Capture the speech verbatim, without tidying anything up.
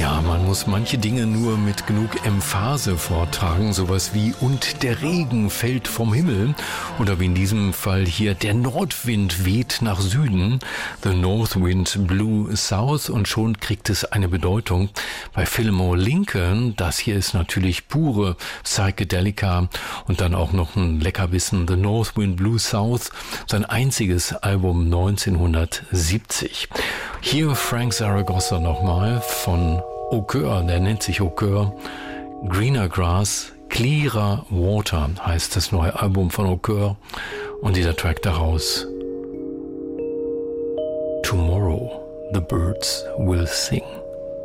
Ja, man muss manche Dinge nur mit genug Emphase vortragen, sowas wie und der Regen fällt vom Himmel oder wie in diesem Fall hier der Nordwind weht nach Süden, the North Wind blew south und schon kriegt es eine Bedeutung. Bei Fillmore Lincoln, das hier ist natürlich pure Psychedelika und dann auch noch ein Leckerbissen, the North Wind blew south, sein einziges Album neunzehnhundertsiebzig. Hier Frank Zaragoza nochmal von Au Coeur, der nennt sich Au Coeur. Greener Grass, Clearer Water heißt das neue Album von Au Coeur und dieser Track daraus. Tomorrow the birds will sing.